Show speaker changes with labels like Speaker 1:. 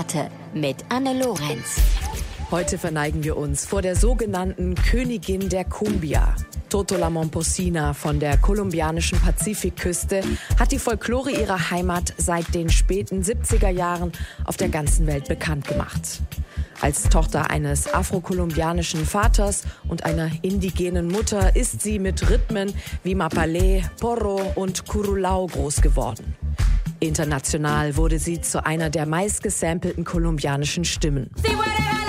Speaker 1: Experte mit Anne Lorenz.
Speaker 2: Heute verneigen wir uns vor der sogenannten Königin der Cumbia. Totola Momposina von der kolumbianischen Pazifikküste hat die Folklore ihrer Heimat seit den späten 70er Jahren auf der ganzen Welt bekannt gemacht. Als Tochter eines afrokolumbianischen Vaters und einer indigenen Mutter ist sie mit Rhythmen wie Mapalé, Porro und Curulao groß geworden. International wurde sie zu einer der meistgesampelten kolumbianischen Stimmen.